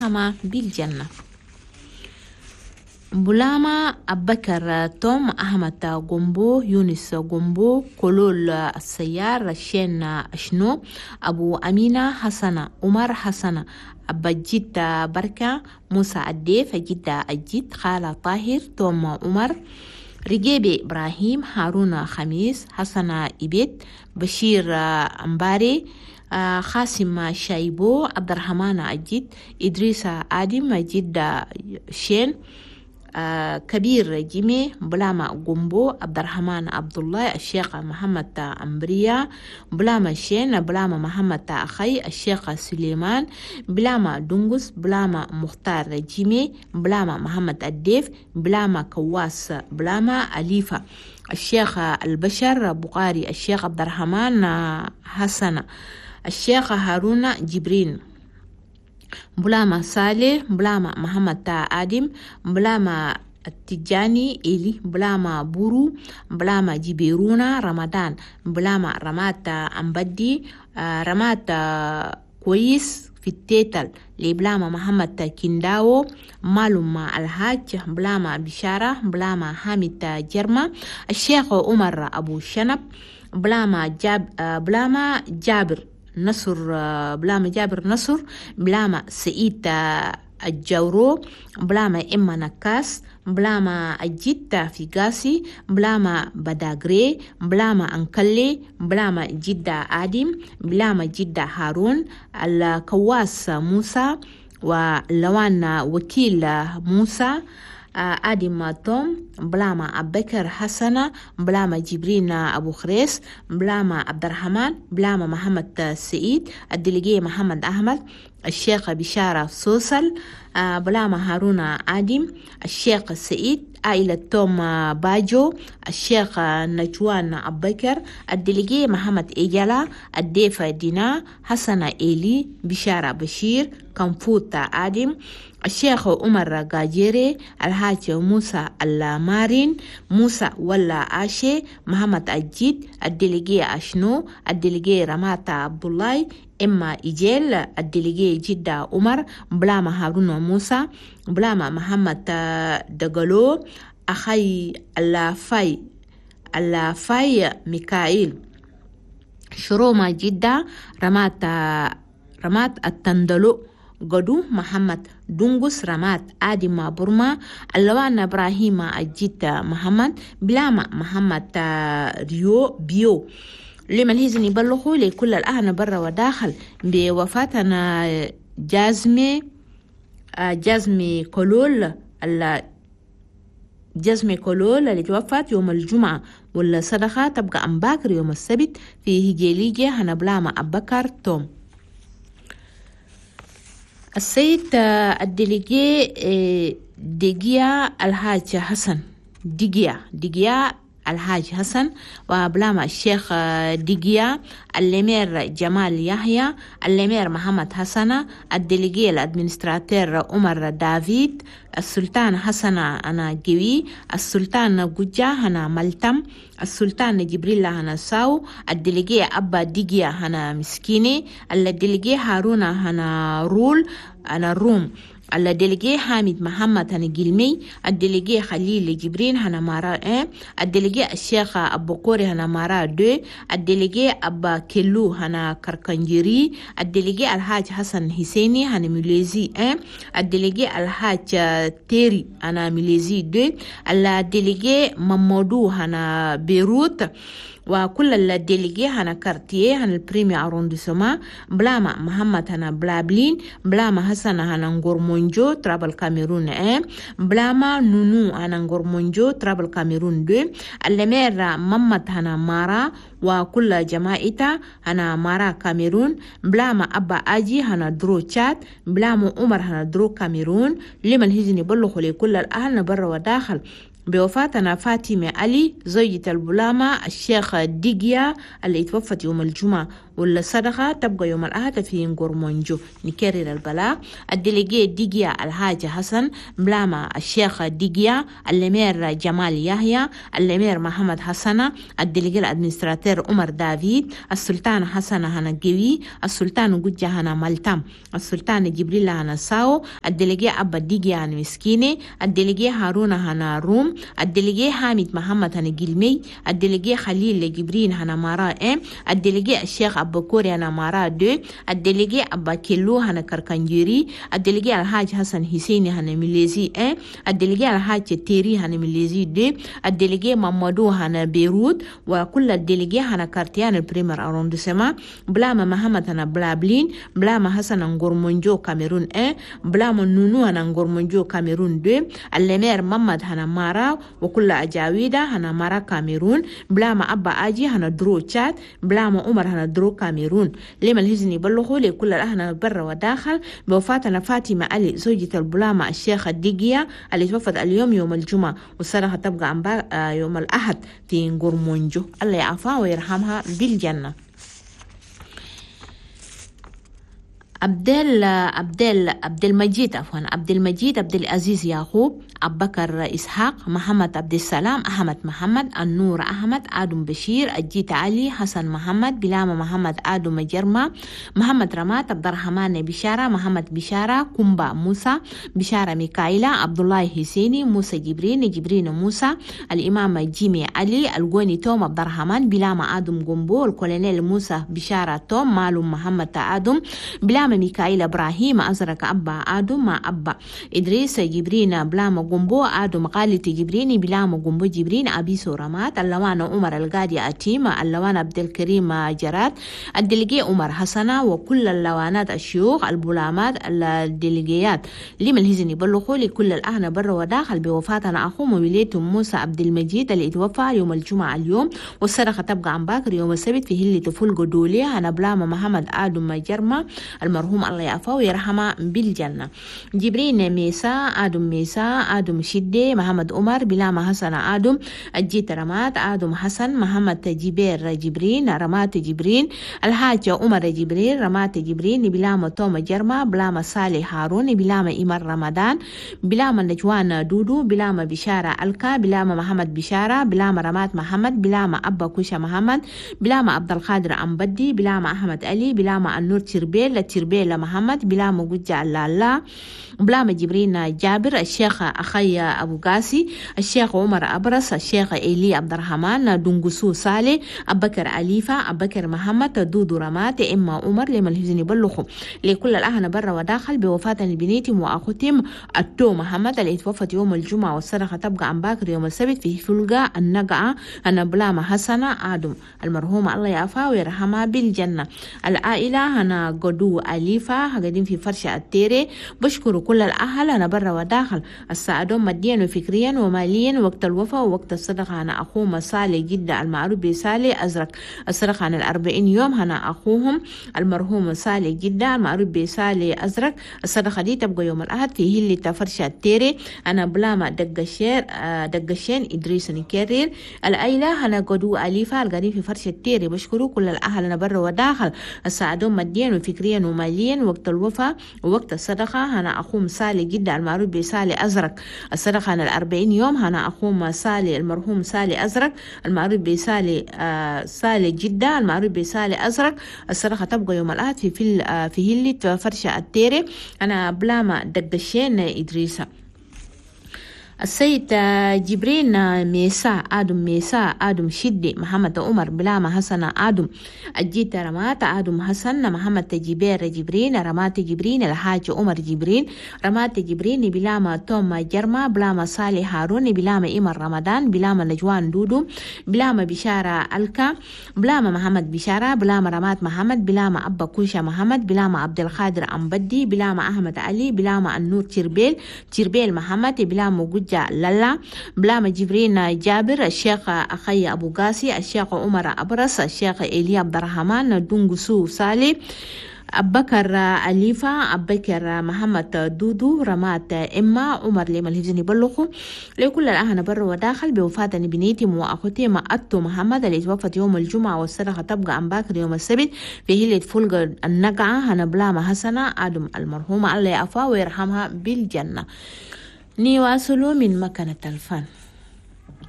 بالجنة. بولاما أبكر توم أحمد قنبو يونس قنبو كلول السيار شين أشنو أبو أمينة حسنة عمر حسنة أبا جد بركة موسى الديف جد الجد خالة طاهر توم عمر رجيبي إبراهيم هارون خميس حسنة إبيت بشير أمباري خاسم شايبو عبد الرحمن أجد إدريس آدم جد شين كبير جيمي بلاما قنبو عبد الرحمن عبد الله الشيخ محمد أمبريا بلاما شين بلاما محمد أخي الشيخ سليمان بلاما دونغوس بلاما مختار جيمي بلاما محمد الديف بلاما كواس بلاما أليفة الشيخ البشر بقاري الشيخ عبد الرحمن حسن الشيخ هارون جبرين بلاما صالح بلاما محمد آدم بلاما التجاني إلي بلاما بورو بلاما جبيرونا رمضان بلاما رمات أمبدي رمات كويس في التيتل لبلاما محمد كنداو معلوم الحاج بلاما بشارة بلاما حامد جرمة الشيخ عمر أبو شنب بلاما جابر نصر بلاما جابر نصر بلاما سعيد الجورو بلاما إما نكاس بلاما الجدة في قاسي بلاما بداغري بلاما أنكلي بلاما جدة آدم بلاما جدة هارون الكواس موسى ولوان وكيل موسى آدم توم بلاما أبكر حسنة بلاما جبرين أبو خريس بلاما عبد الرحمن بلاما محمد سعيد الدليجي محمد أحمد الشيخ بشارة سوسل بلاما هارون آدم الشيخ سعيد عائلة توم باجو الشيخ نجوان أبكر الدليجي محمد إيجالا الديفة دينا حسن إيلي بشارة بشير كنفوت آدم الشيخ عمر قاجيري الحاج موسى اللامارين موسى ولا آشي محمد الجيد الدليجي أشنو الدليجي رماتا عبد الله إما إجيل الدليجي جدة عمر بلاما هارون موسى بلاما محمد دقلو أخي اللافاي ميكائيل شروما جدة رمات التندلو قدو محمد دونغوس رمات آدم برما اللوان إبراهيم الجيد محمد بلاما محمد ريو بيو لما الهزن يبلغوا لكل الأهل برا وداخل بوفاتنا جازمي كولول اللي توفت يوم الجمعة والصدقة تبقى أمباكر يوم السبت في هجيليجي هنبلاما أبكر توم السيد الدليجي ديجيا الحاج حسن ديجيا الحاج حسن وبلاما الشيخ ديجيا الامير جمال يحيى الامير محمد حسن الدليجي الادمنستراتير عمر دافيد السلطان حسن أنا جوي السلطان جوجا هنا ملتم السلطان جبريل هنا ساو الدليجي أبا ديجيا هنا مسكيني الدليجي هارون هنا رول أنا روم الدليجي حامد محمد هنا جلمي الدليجي خليل جبرين هنا مارا الدليجي الشيخ أبو قوري هنا مارا دو الدليجي أبا كيلو هنا كركنجري الدليجي الحاج حسن حسيني هنا مليزي الدليجي الحاج تيري هنا مليزي دو الدليجي ممودو هنا بيروت وكل الدليجي هنا كارتيه هنا البريمي أروندسوما بلاما محمد هنا بلابلين بلاما حسن هنا نغورمونجو تراب الكاميرون بلاما نونو هنا نغورمونجو تراب الكاميرون دو الامير محمد هنا مارا وكل جماعتا هنا مارا كاميرون بلاما أبا آجي هنا درو تشاد بلاما عمر هنا درو كاميرون لما الهزني بلغوا لكل الأهل برا وداخل بوفاتنا فاطمة علي زوجة البلامة الشيخ ديجيا اللي توفت يوم الجمعة، والصدقة تبقى يوم الأحد في نقرمونجو. نكرر البلاغ: الدليجي ديجيا الحاج حسن بلامة الشيخ ديجيا، الأمير جمال يحيى، الأمير محمد حسن، الدليجي الادمنستراتور عمر دافيد، السلطان حسن هنقوي، السلطان جوجا هنا ملتم، السلطان جبريل هنا ساو، الدليجي أبا ديجيا هنا مسكيني، الدليجي هارون هنا روم، الدليجي حامد محمد هنا جلمي، الدليجي خليل جبرين هنا مارا الدليجي الشيخ أبا كوري هنا مارا دو، الدليجي أبا كيلو هنا كركنجيري، الدليجي الحاج حسن حسيني هنا مليزي الدليجي الحاج تيري هنا مليزي دو، الدليجي مامودو هنا بيروت، وكل الدليجي هنا كارتيان البريمير أروندسما، بلاما محمد هنا بلابلين، بلاما حسن نغورمونجو كاميرون بلاما نونو هنا نغورمونجو كاميرون دو، الأمير محمد هنا مارا وكل أجاويدا هنا مارا كاميرون، بلاما أبا آجي هنا درو تشاد، بلاما عمر هنا درو كاميرون. لما الهزني بلغوا لكل الأهنا برا وداخل بوفاتنا فاطمة علي زوجة البلامة الشيخ الديجيا اللي توفت اليوم يوم الجمعة، والصراحة تبقى عن يوم الأحد في نقرمونجو. الله يعفاها ويرحمها بالجنة. عبد المجيد عبد المجيد عبد العزيز يعقوب، أبو بكر إسحاق، محمد عبد السلام، أحمد محمد، النور أحمد، آدم بشير، الجيت علي، حسن محمد، بلامة محمد، آدم جرمة، محمد رمات، عبد الرحمن بشارة، محمد بشارة، كومبا موسى، بشارة ميكائيلا، عبد الله حسيني، موسى جبرين موسى، الإمام جيمي علي، الغوني توم عبد الرحمن، بلامة آدم جنبو، الكولونيل موسى بشارة توم، معلوم محمد آدم، بلامة ميكائيل إبراهيم أزرق أبا آدم مع أبا إدريس جبرين، بلامة جنبو آدم خالد جبريني، بلامة جنبو جبرين، أبي سورمات، اللوان عمر القادي أتيم، اللوان عبد الكريم جرات، الدلجي عمر حسنة، وكل اللوانات الشيوخ البلامات الدلجيات. لمن الهزني بلغوا لكل الأهل برا وداخل بوفاتنا أخو موليتهم موسى عبد المجيد اللي توفى يوم الجمعة اليوم، والصدقة تبقى عن باكر يوم السبت في هلي تفول قدولية. أنا بلامة محمد آدم جرمة المرحوم الله يعفاه ويرحمه بالجنة. جبرين ميسا آدم ميسا، آدم شدة، محمد عمر، بلامة حسن آدم، الجيت رمات، آدم حسن، محمد جبير جبرين، رمات جبرين، الحاج عمر جبرين، رمات جبرين، بلامة توم جرمة، بلامة صالح هارون، بلامة إمر رمضان، بلامة نجوان دودو، بلامة بشارة الكا، بلامة محمد بشارة، بلامة رمات محمد، بلامة أبا كوشا محمد، بلامة عبد القادر أمبدي، بلامة أحمد علي، بلامة النور تربيل محمد، بلامة جوجا الله، بلامة جبرين جابر، الشيخ أخي أبو قاسي، الشيخ عمر أبرس، الشيخ إيلي عبد الرحمن، دنقسو صالح، أبكر أليفة، أبكر محمد، دودو رمات، إما عمر. لما الهزن يبلغوا لكل الأهل برا وداخل بوفاة بنيتهم وأخوتهم التو محمد اللي توفت يوم الجمعة، والصدقة تبقى عن باكر يوم السبت في فلقة النقعة. أنا بلامة حسنة آدم المرحومة الله يعفاها ويرحمها بالجنة. العائلة أنا قدو أليفة قاعدين في فرشة التيري، بشكروا كل الأهل أنا برا وداخل الساعدون ماديا وفكريا وماليا وقت الوفاة ووقت الصدقة. أنا أخوهم صالح جدا المعروف بصالح أزرق، الصدقة عن 40 يوم. أنا أخوهم المرحوم صالح جدا المعروف بصالح أزرق، الصدقة دي تبقى يوم الأحد في هلة فرشة التيري. أنا بلامة دقشين إدريس نكرر. العائلة أنا قدو أليفة قاعدين في فرشة التيري، بشكروا كل الأهل أنا برا وداخل الساعدون ماديا وفكريا وماليا وقت الوفاة ووقت الصدقة. أنا أخوهم صالح جدا المعروف بصالح أزرق، الصدقة عن 40 يوم. أنا أخوهم صالح المرحوم صالح أزرق المعروف بصالح صالح جدا المعروف بصالح أزرق، الصدقة تبقى يوم الأحد في هلة فرشة التيري. أنا بلامة دقشين إدريسة. السيد جبرين ميسا آدم شدي، محمد عمر، بلامة حسن آدم، الجيت رمات آدم حسن، محمد جبير جبرين، رمات جبرين، الحاج عمر جبرين، رمات جبرين، بلامة توم جرمة، بلامة صالح هارون، بلامة إمر رمضان، بلامة نجوان دودو، بلامة بشارة الكا، بلامة محمد بشارة، بلامة رمات محمد، بلامة أبا كوشا محمد، بلامة عبد القادر أمبدي، بلامة أحمد علي، بلامة النور تربيل محمد، بلامة جوجا لالا، بلامة جبرين جابر، الشيخ أخي أبو قاسي، الشيخ عمر أبرس، الشيخ إيلي عبد الرحمن، دنقسو صالح، أبكر أليفا أبكر محمد دودو رمات إما عمر لما الهجني بلغو لكل الأهل بر وداخل بوفاة بنيتي وأخوتي ما أتو محمد اللي توفت يوم الجمعة والصدقة تبقى عن باكر يوم السبت في هلة فلق النقعة هنبلامة حسنة آدم المرحومة الله يعفا ويرحمها بالجنة. نواصل من مكانة الفن.